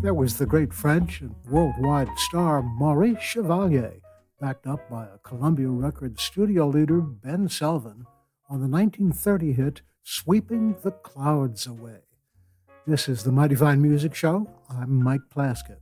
There was the great French and worldwide star Maurice Chevalier, backed up by a Columbia Records studio leader, Ben Selvin, on the 1930 hit Sweeping the Clouds Away. This is the Mighty Fine Music Show. I'm Mike Plaskett.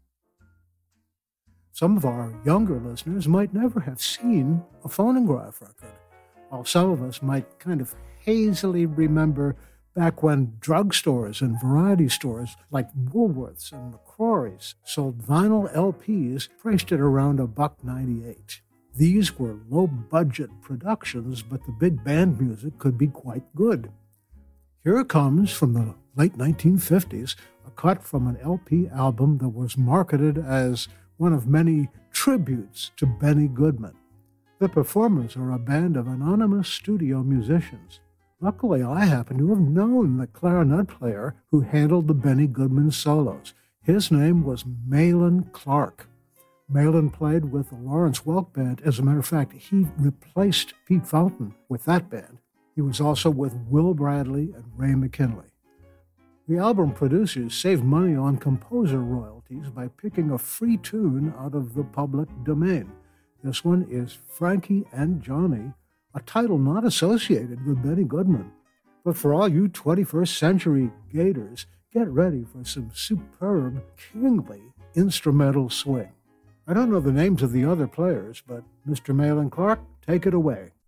Some of our younger listeners might never have seen a phonograph record, while some of us might kind of hazily remember back when drugstores and variety stores like Woolworths and McCrory's sold vinyl LPs priced at around $1.98. These were low-budget productions, but the big band music could be quite good. Here comes, from the late 1950s, a cut from an LP album that was marketed as one of many tributes to Benny Goodman. The performers are a band of anonymous studio musicians. Luckily, I happen to have known the clarinet player who handled the Benny Goodman solos. His name was Mahlon Clark. Mahlon played with the Lawrence Welk Band. As a matter of fact, he replaced Pete Fountain with that band. He was also with Will Bradley and Ray McKinley. The album producers saved money on composer royalties by picking a free tune out of the public domain. This one is Frankie and Johnny, a title not associated with Benny Goodman. But for all you 21st century gators, get ready for some superb, kingly instrumental swing. I don't know the names of the other players, but Mr. Mahlon Clark, take it away.